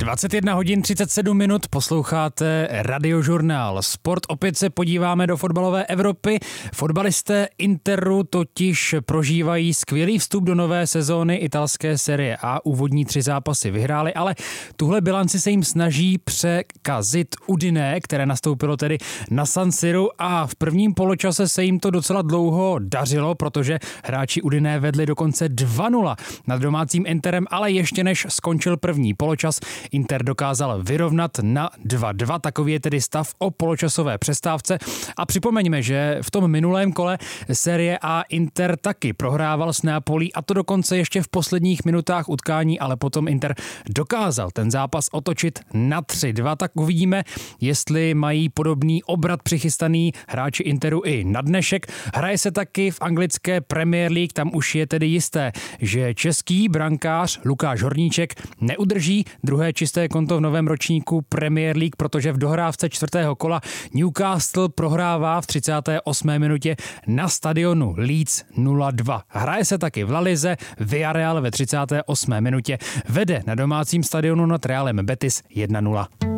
21 hodin 37 minut, posloucháte Radiožurnál Sport. Opět se podíváme do fotbalové Evropy. Fotbalisté Interu totiž prožívají skvělý vstup do nové sezóny italské Serie A. Úvodní 3 zápasy vyhráli, ale tuhle bilanci se jim snaží překazit Udine, které nastoupilo tedy na San Siru, a v prvním poločase se jim to docela dlouho dařilo, protože hráči Udine vedli dokonce 2-0 nad domácím Interem, ale ještě než skončil první poločas, Inter dokázal vyrovnat na 2-2, takový je tedy stav o poločasové přestávce. A připomeňme, že v tom minulém kole Serie A Inter taky prohrával s Neapolí, a to dokonce ještě v posledních minutách utkání, ale potom Inter dokázal ten zápas otočit na 3-2, tak uvidíme, jestli mají podobný obrat přichystaný hráči Interu i na dnešek. Hraje se taky v anglické Premier League, tam už je tedy jisté, že český brankář Lukáš Horníček neudrží druhé čisté konto v novém ročníku Premier League, protože v dohrávce 4. kola Newcastle prohrává v 38. minutě na stadionu Leeds 0-2. Hraje se taky v La Lize, Villarreal ve 38. minutě vede na domácím stadionu nad Realem Betis 1-0.